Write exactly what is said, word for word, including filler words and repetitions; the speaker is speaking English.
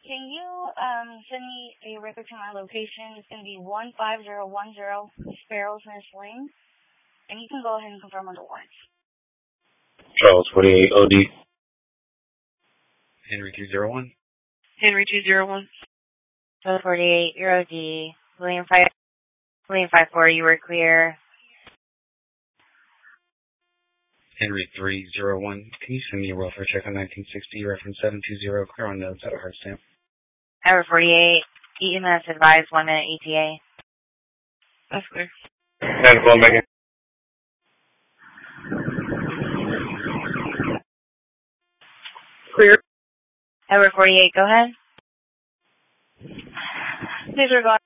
Can you um, send me a record to my location? It's going to be one five zero one zero Sparrows Nest Lane. And you can go ahead and confirm on the warrant. Charles forty-eight O D. Henry two zero one. Henry two zero one. Charles forty-eight, you're O D. William five, William five four, you were clear. Henry three zero one. Can you send me a welfare check on nineteen sixty, reference seven two zero, clear on notes at a hard stamp? Tower forty-eight, E M S advised, one minute E T A. That's clear. That's one Megan. Clear. Tower forty-eight, go ahead. Disregard.